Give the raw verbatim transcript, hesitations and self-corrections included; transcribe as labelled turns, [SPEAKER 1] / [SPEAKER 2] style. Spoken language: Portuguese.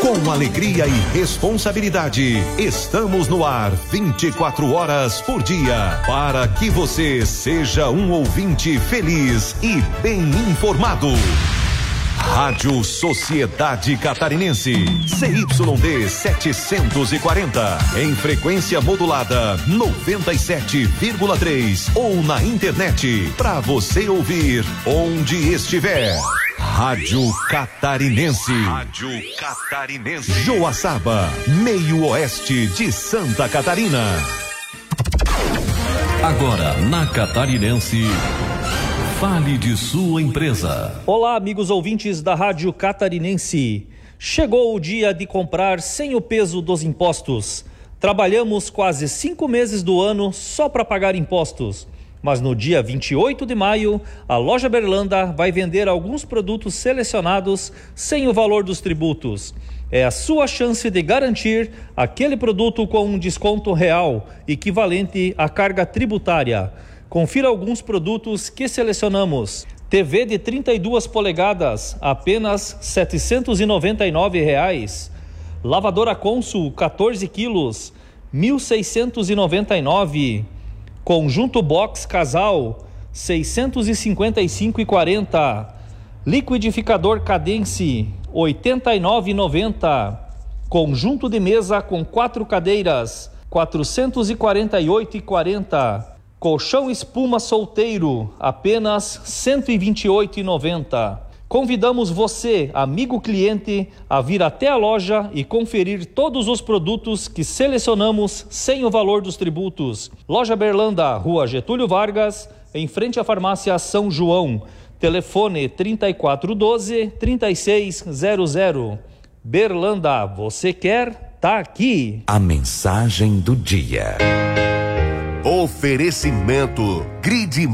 [SPEAKER 1] Com alegria e responsabilidade, estamos no ar vinte e quatro horas por dia, para que você seja um ouvinte feliz e bem informado. Rádio Sociedade Catarinense, C Y D setecentos e quarenta, em frequência modulada noventa e sete vírgula três ou na internet, para você ouvir onde estiver. Rádio Catarinense. Rádio Catarinense. Joaçaba, meio oeste de Santa Catarina.
[SPEAKER 2] Agora na Catarinense. Fale de sua empresa.
[SPEAKER 3] Olá, amigos ouvintes da Rádio Catarinense. Chegou o dia de comprar sem o peso dos impostos. Trabalhamos quase cinco meses do ano só para pagar impostos. Mas no dia vinte e oito de maio, a loja Berlanda vai vender alguns produtos selecionados sem o valor dos tributos. É a sua chance de garantir aquele produto com um desconto real, equivalente à carga tributária. Confira alguns produtos que selecionamos. T V de trinta e duas polegadas, apenas setecentos e noventa e nove reais. Lavadora Consul, quatorze quilos, mil seiscentos e noventa e nove. Conjunto Box Casal, seiscentos e cinquenta e cinco reais e quarenta centavos. Liquidificador Cadence, oitenta e nove reais e noventa centavos. Conjunto de mesa com quatro cadeiras, quatrocentos e quarenta e oito reais e quarenta centavos. Colchão espuma solteiro, apenas cento e vinte e oito reais e noventa centavos. Convidamos você, amigo cliente, a vir até a loja e conferir todos os produtos que selecionamos sem o valor dos tributos. Loja Berlanda, Rua Getúlio Vargas, em frente à farmácia São João. Telefone trinta e quatro doze, trinta e seis zero zero. Berlanda, você quer? Tá aqui.
[SPEAKER 1] A mensagem do dia. Oferecimento Grid